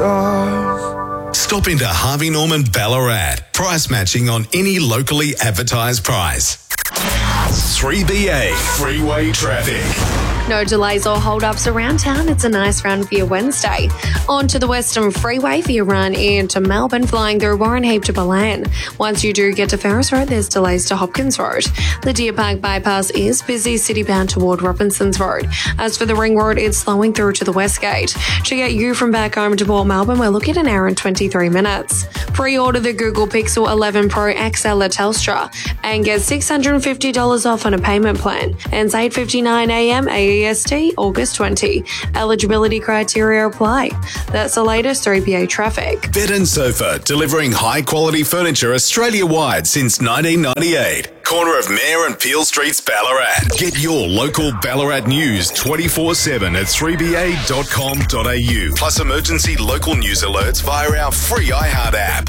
stars. Stop into Harvey Norman Ballarat. Price matching on any locally advertised price. 3BA Freeway Traffic. No delays or hold-ups around town. It's a nice run for your Wednesday. On to the Western Freeway for your run into Melbourne, flying through Warren Heap to Balan. Once you do get to Ferris Road, there's delays to Hopkins Road. The Deer Park bypass is busy, city-bound toward Robinsons Road. As for the Ring Road, it's slowing through to the West Gate. To get you from back home to Port Melbourne, we're looking at an hour and 23 minutes. Pre-order the Google Pixel 11 Pro XL at Telstra and get $650 off on a payment plan. Ends 8:59am AEST, August 20. Eligibility criteria apply. That's the latest 3BA traffic. Bed and Sofa, delivering high-quality furniture Australia-wide since 1998. Corner of Mayor and Peel Streets, Ballarat. Get your local Ballarat news 24/7 at 3ba.com.au. Plus emergency local news alerts via our free iHeart app.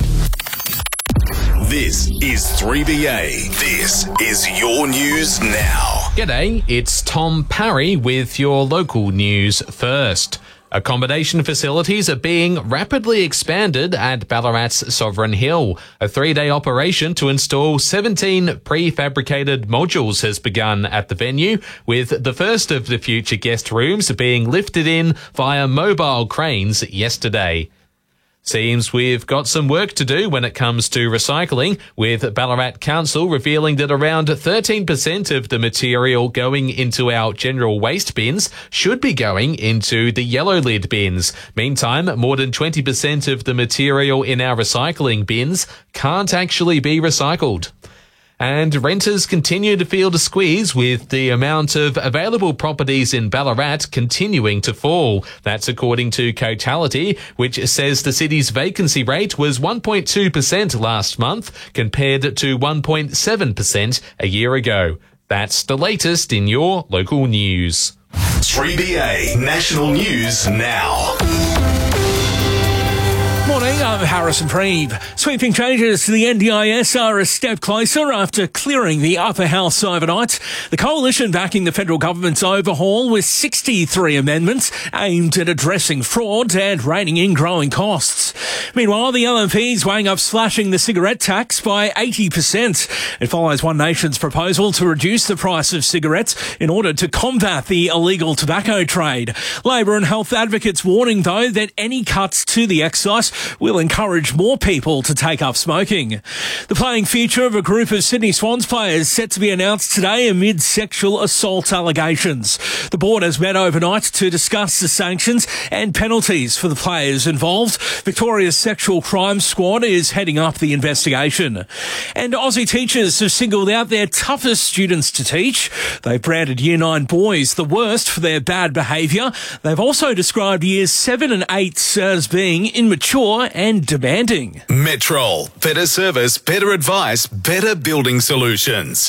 This is 3BA. This is your news now. G'day, it's Tom Parry with your local news first. Accommodation facilities are being rapidly expanded at Ballarat's Sovereign Hill. A 3-day operation to install 17 prefabricated modules has begun at the venue, with the first of the future guest rooms being lifted in via mobile cranes yesterday. Seems we've got some work to do when it comes to recycling, with Ballarat Council revealing that around 13% of the material going into our general waste bins should be going into the yellow lid bins. Meantime, more than 20% of the material in our recycling bins can't actually be recycled. And renters continue to feel the squeeze, with the amount of available properties in Ballarat continuing to fall. That's according to Cotality, which says the city's vacancy rate was 1.2% last month compared to 1.7% a year ago. That's the latest in your local news. 3BA National News Now. Morning, I'm Harrison Preeve. Sweeping changes to the NDIS are a step closer after clearing the upper house overnight. The coalition backing the federal government's overhaul with 63 amendments aimed at addressing fraud and reining in growing costs. Meanwhile, the LNP's weighing up slashing the cigarette tax by 80%. It follows One Nation's proposal to reduce the price of cigarettes in order to combat the illegal tobacco trade. Labor and health advocates warning, though, that any cuts to the excise will encourage more people to take up smoking. The playing future of a group of Sydney Swans players set to be announced today amid sexual assault allegations. The board has met overnight to discuss the sanctions and penalties for the players involved. Victoria's Sexual Crimes Squad is heading up the investigation. And Aussie teachers have singled out their toughest students to teach. They've branded Year 9 boys the worst for their bad behaviour. They've also described Years 7 and 8 as being immature and demanding. Metrol. Better service, better advice, better building solutions.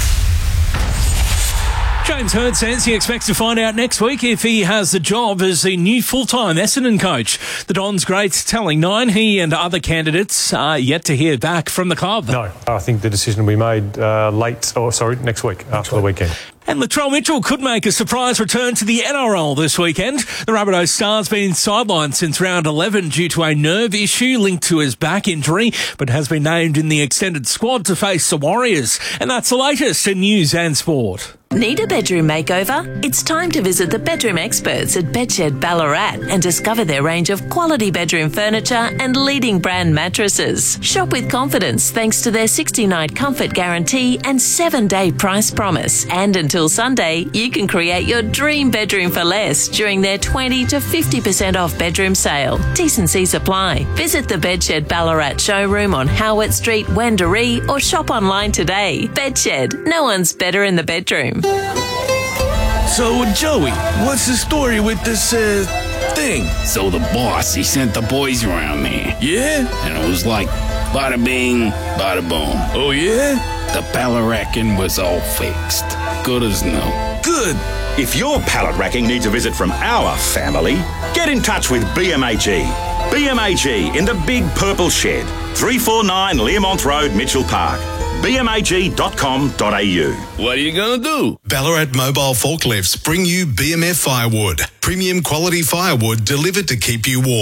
James Hird says he expects to find out next week if he has the job as the new full-time Essendon coach. The Dons great telling Nine he and other candidates are yet to hear back from the club. No, I think the decision will be made next week, after the weekend. And Latrell Mitchell could make a surprise return to the NRL this weekend. The Rabbitohs star's been sidelined since round 11 due to a nerve issue linked to his back injury, but has been named in the extended squad to face the Warriors. And that's the latest in news and sport. Need a bedroom makeover? It's time to visit the bedroom experts at Bedshed Ballarat and discover their range of quality bedroom furniture and leading brand mattresses. Shop with confidence thanks to their 60-night comfort guarantee and 7-day price promise. And until Sunday, you can create your dream bedroom for less during their 20 to 50% off bedroom sale. T&Cs apply. Visit the Bedshed Ballarat showroom on Howard Street, Wendouree, or shop online today. Bedshed. No one's better in the bedroom. So, Joey, what's the story with this, thing? So the boss, he sent the boys around there. Yeah? And it was like, bada bing, bada boom. Oh, yeah? The Ballaracking was all fixed. Good as new. Good. If your pallet racking needs a visit from our family, get in touch with BMAG. BMAG in the Big Purple Shed, 349 Learmont Road, Mitchell Park. BMAG.com.au. What are you going to do? Ballarat Mobile Forklifts bring you BMF Firewood. Premium quality firewood delivered to keep you warm.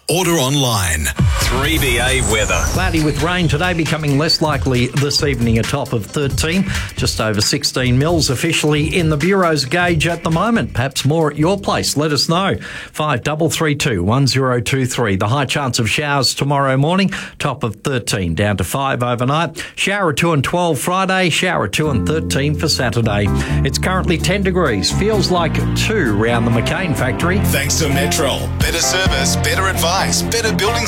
Order online. 3BA weather. Cloudy with rain today, becoming less likely this evening, a top of 13. Just over 16 mils officially in the Bureau's gauge at the moment. Perhaps more at your place. Let us know. 5332 1023. The high chance of showers tomorrow morning, top of 13, down to 5 overnight. Shower 2 and 12 Friday, shower 2 and 13 for Saturday. It's currently 10 degrees. Feels like 2 round the McCain factory. Thanks to Metrol. Better service, better advice, better building